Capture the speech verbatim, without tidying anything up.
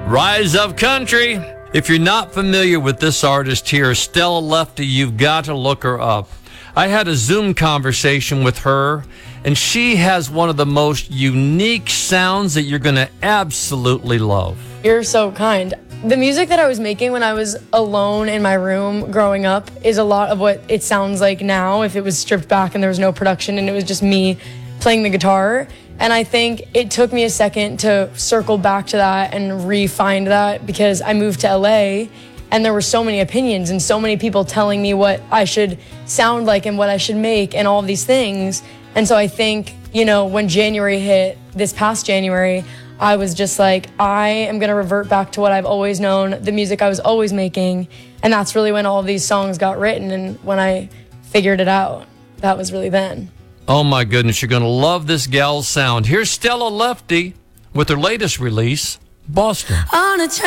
Rise of Country. If you're not familiar with this artist here, Stella Lefty, you've got to look her up. I had a Zoom conversation with her, and she has one of the most unique sounds that you're going to absolutely love. You're so kind. The music that I was making when I was alone in my room growing up is a lot of what it sounds like now if it was stripped back and there was no production and it was just me playing the guitar. And I think it took me a second to circle back to that and re-find that because I moved to L A and there were so many opinions and so many people telling me what I should sound like and what I should make and all of these things. And so I think, you know, when January hit, this past January, I was just like, I am going to revert back to what I've always known, the music I was always making. And that's really when all of these songs got written and when I figured it out. That was really then. Oh my goodness, you're going to love this gal's sound. Here's Stella Lefty with her latest release, Boston. On a